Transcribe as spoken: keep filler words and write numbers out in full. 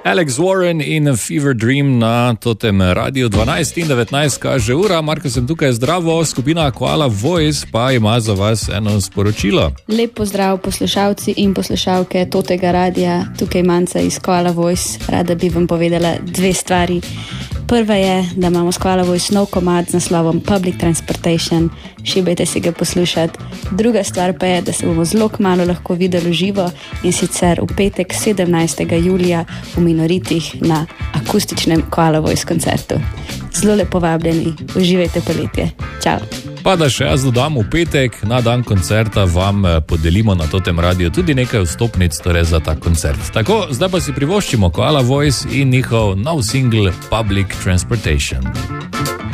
Alex Warren in Fever Dream na Totem Radio. dvanajst in devetnajst kaže ura. Marko, sem tukaj, zdravo. Skupina Koala Voice pa ima za vas eno sporočilo. Lep pozdrav poslušalci in poslušalke Totega radia. Tukaj Manca iz Koala Voice. Rada bi vam povedala dve stvari. Prva je, da imamo s Koala Voice nov komad z naslovom Public Transportation. Šibajte si ga poslušati. Druga stvar pa je, da se bomo zelo kmalu lahko videli živo in sicer v petek sedemnajstega julija v Minoritih na akustičnem Koala Voice koncertu. Zelo lepo vabljeni, uživajte poletje. Čau. Pa da še jaz dodam, v petek na dan koncerta vam podelimo na Totem Radio tudi nekaj vstopnic, torej za ta koncert. Tako, zdaj pa si privoščimo Koala Voice in njihov nov single Public Transportation.